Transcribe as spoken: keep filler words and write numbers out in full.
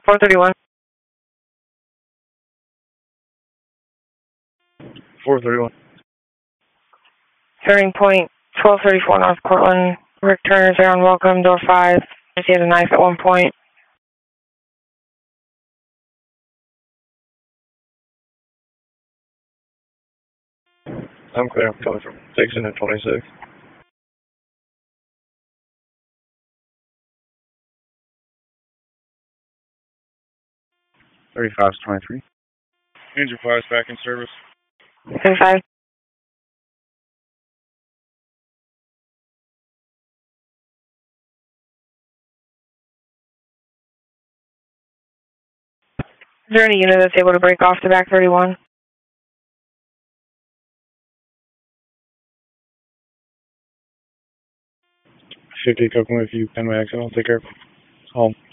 four thirty-one. four thirty-one. Turning point twelve thirty-four North Portland. Rick Turner's there on welcome, door five. He has a knife at one point. I'm clear. I'm coming from Dixon at twenty-six. thirty-five to twenty-three. Angel five is back in service. thirty-five. Is there any unit that's able to break off to back thirty-one? fifty, coming with you, Penway X L. Take care. Home.